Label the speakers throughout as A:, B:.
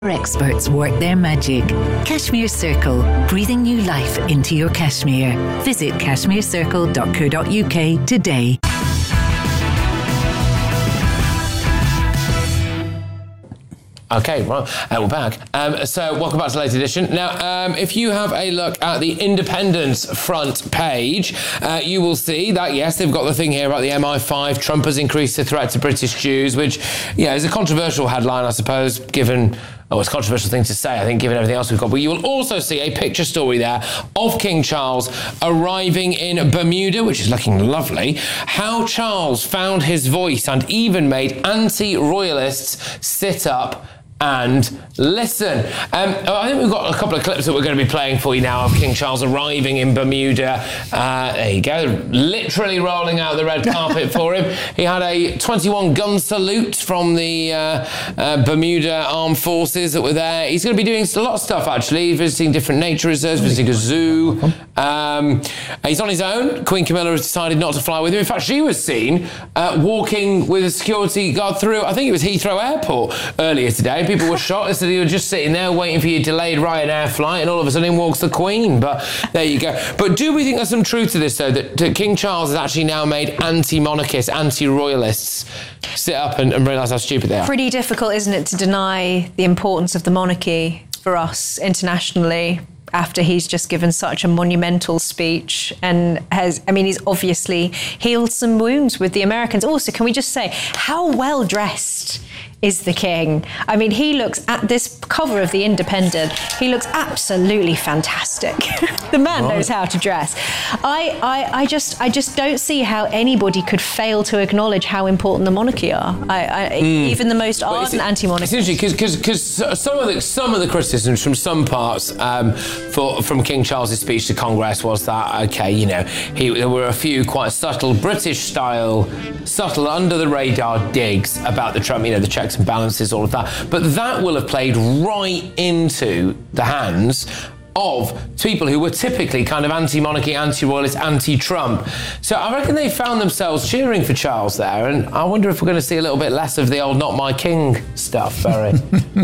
A: Experts work their magic. Cashmere Circle, breathing new life into your cashmere. Visit cashmerecircle.co.uk today.
B: Okay, well, we're back. So welcome back to the latest edition. Now, if you have a look at the Independent's front page, you will see that, yes, they've got the thing here about the MI5. Trump has increased the threat to British Jews, which, yeah, is a controversial headline, I suppose, given... Oh, it's a controversial thing to say, I think, given everything else we've got. But you will also see a picture story there of King Charles arriving in Bermuda, which is looking lovely. How Charles found his voice and even made anti-royalists sit up and listen. I think we've got a couple of clips that we're going to be playing for you now of King Charles arriving in Bermuda. There you go, literally rolling out the red carpet for him. He had a 21-gun salute from the Bermuda Armed Forces that were there. He's going to be doing a lot of stuff, actually, visiting different nature reserves, visiting a zoo. He's on his own. Queen Camilla has decided not to fly with him. In fact, she was seen walking with a security guard through, I think it was Heathrow Airport earlier today. People were shocked. They said you were just sitting there waiting for your delayed Ryanair flight, and all of a sudden in walks the Queen. But there you go. But do we think there's some truth to this, though, that King Charles has actually now made anti-monarchists, anti-royalists sit up and realise how stupid they are?
C: Pretty difficult, isn't it, to deny the importance of the monarchy for us internationally after he's just given such a monumental speech and he's obviously healed some wounds with the Americans. Also, can we just say, how well dressed is the king? I mean, he looks, at this cover of The Independent, he looks absolutely fantastic. The man knows how to dress. I just don't see how anybody could fail to acknowledge how important the monarchy are. Even the most ardent anti-monarchists.
B: It's interesting because some of the criticisms from some parts from King Charles's speech to Congress was that, okay, you know, there were a few quite subtle British-style, subtle under-the-radar digs about the Trump, you know, the checks and balances, all of that. But that will have played right into the hands of people who were typically kind of anti-monarchy, anti-royalist, anti-Trump. So I reckon they found themselves cheering for Charles there, and I wonder if we're going to see a little bit less of the old "not my king" stuff, Barry.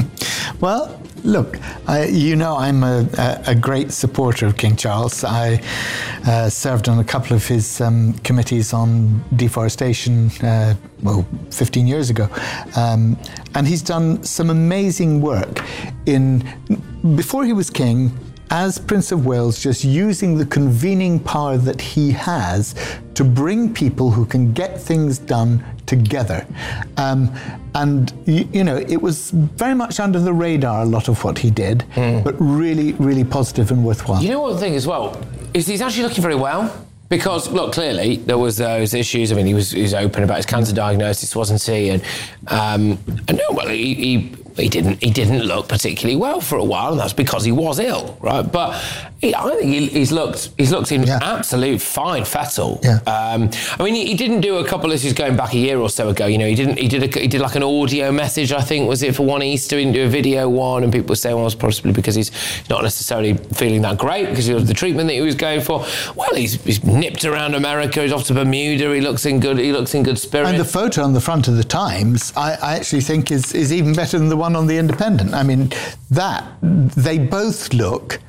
D: Well, look, I'm a great supporter of King Charles. I served on a couple of his committees on deforestation, 15 years ago. And he's done some amazing work before he was king, as Prince of Wales, just using the convening power that he has to bring people who can get things done together. And, you know, it was very much under the radar, a lot of what he did, but really, really positive and worthwhile.
B: You know what the thing as well is he's actually looking very well. Because, look, clearly there was those issues. I mean, he was open about his cancer diagnosis, wasn't he? And no, well, he didn't look particularly well for a while, and that's because he was ill, right? But I think he's looked in absolute fine fettle. Yeah. I mean, he didn't do a couple of issues going back a year or so ago. You know, he did like an audio message, I think, was it for one Easter? He didn't do a video one, and people were saying, well, it's possibly because he's not necessarily feeling that great because of the treatment that he was going for. Well, he's nipped around America. He's off to Bermuda. He looks in good spirit.
D: And the photo on the front of the Times, I actually think is even better than the one on the Independent. I mean, they both look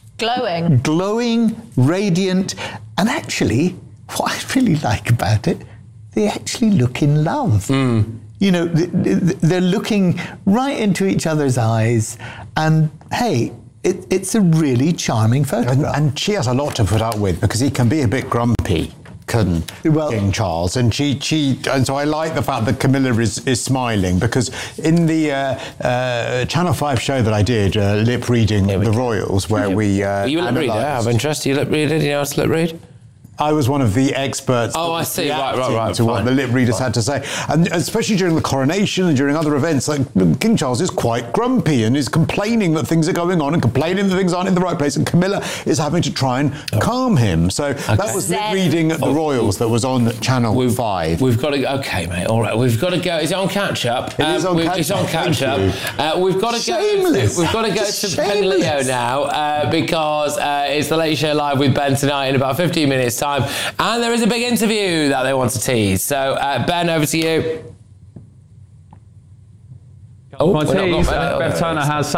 D: glowing, radiant, and actually, what I really like about it, they actually look in love. You know, they're looking right into each other's eyes, and hey, it's a really charming photograph.
E: And she has a lot to put up with because he can be a bit grumpy, couldn't King Charles? And and so I like the fact that Camilla is smiling, because in the Channel 5 show that I did, lip reading the royals, where we
B: you a lip reader? I have interest. You lip reader? Do you know how to lip read?
E: I was one of the experts.
B: Oh, I see. Right.
E: To what the lip readers had to say, and especially during the coronation and during other events, like King Charles is quite grumpy and is complaining that things are going on and complaining that things aren't in the right place, and Camilla is having to try and calm him. So that was lip reading at the Royals that was on Channel 5.
B: We've got to. Okay, mate. All right. We've got to go. Is it on catch up?
E: It is on catch up.
B: It's on catch up. We've got to go. We've got to go to Ben Leo now because it's the Late Show Live with Ben tonight in about 15 minutes time, and there is a big interview that they want to tease. So, Ben, over to you. Oh,
F: Maltese,
B: not
F: Bev Turner has